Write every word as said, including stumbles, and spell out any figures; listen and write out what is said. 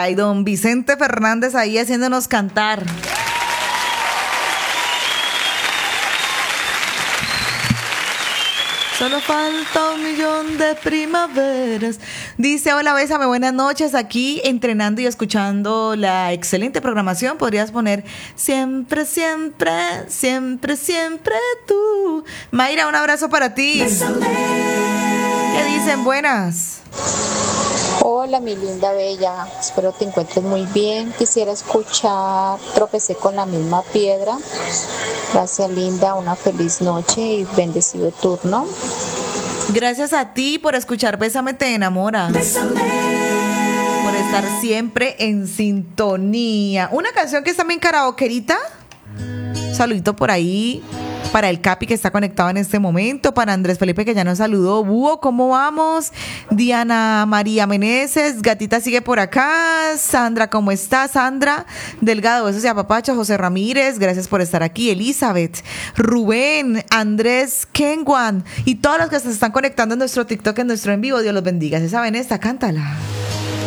y don Vicente Fernández ahí haciéndonos cantar. Solo falta un millón de primaveras. Dice, hola, bésame, buenas noches. Aquí entrenando y escuchando la excelente programación. Podrías poner siempre, siempre, siempre, siempre tú. Mayra, un abrazo para ti. Bésame. ¿Qué dicen? Buenas. Hola, mi linda bella. Espero te encuentres muy bien. Quisiera escuchar Tropecé con la misma piedra. Gracias, linda. Una feliz noche y bendecido turno. Gracias a ti por escuchar Bésame te enamora. Bésame. Por estar siempre en sintonía. Una canción que está bien karaokerita. Saludito por ahí para el Capi que está conectado en este momento, para Andrés Felipe que ya nos saludó. Búho, ¿cómo vamos? Diana María Meneses, gatita sigue por acá. Sandra, ¿cómo estás? Sandra Delgado, besos y apapacho. José Ramírez, gracias por estar aquí. Elizabeth, Rubén, Andrés Kenwan y todos los que se están conectando en nuestro TikTok, en nuestro en vivo. Dios los bendiga. ¿Se saben esta? Cántala.